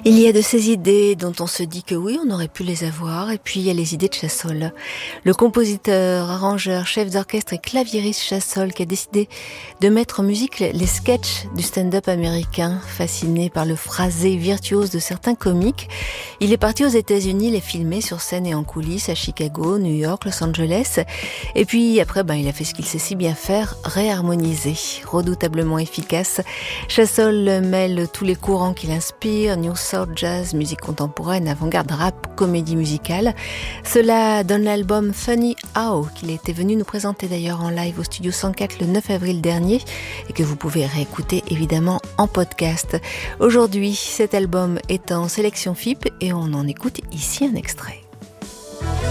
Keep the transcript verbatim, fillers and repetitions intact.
Il y a de ces idées dont on se dit que oui, on aurait pu les avoir, et puis il y a les idées de Chassol. Le compositeur, arrangeur, chef d'orchestre et claviériste Chassol qui a décidé de mettre en musique les sketchs du stand-up américain, fasciné par le phrasé virtuose de certains comiques. Il est parti aux États-Unis les filmer sur scène et en coulisses à Chicago, New York, Los Angeles. Et puis après, ben, il a fait ce qu'il sait si bien faire, réharmoniser. Redoutablement efficace, Chassol mêle tous les courants qui l'inspirent, New Soul, jazz, musique contemporaine, avant-garde, rap, comédie musicale. Cela donne l'album Funny How, qu'il était venu nous présenter d'ailleurs en live au Studio cent quatre le neuf avril dernier et que vous pouvez réécouter évidemment en podcast. Aujourd'hui, cet album est en sélection F I P et on en écoute ici un extrait.